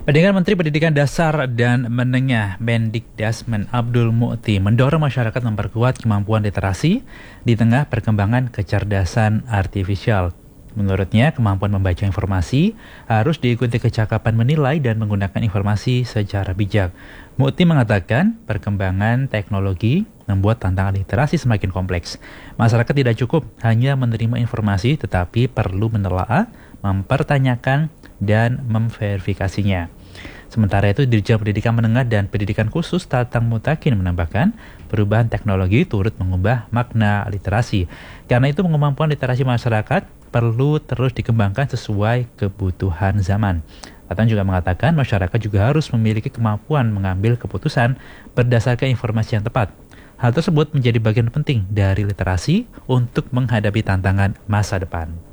Dengan Menteri Pendidikan Dasar dan Menengah Mendikdasmen Abdul Mu'ti mendorong masyarakat memperkuat kemampuan literasi di tengah perkembangan kecerdasan artifisial. Menurutnya, kemampuan membaca informasi harus diikuti kecakapan menilai dan menggunakan informasi secara bijak. Mu'ti mengatakan perkembangan teknologi membuat tantangan literasi semakin kompleks. Masyarakat tidak cukup hanya menerima informasi, tetapi perlu menelaah, mempertanyakan, dan memverifikasinya. Sementara itu, Dirjen Pendidikan Menengah dan Pendidikan Khusus Tatang Mutakin menambahkan, perubahan teknologi turut mengubah makna literasi. Karena itu, kemampuan literasi masyarakat perlu terus dikembangkan sesuai kebutuhan zaman. Tatang juga mengatakan masyarakat juga harus memiliki kemampuan mengambil keputusan berdasarkan informasi yang tepat. Hal tersebut menjadi bagian penting dari literasi untuk menghadapi tantangan masa depan.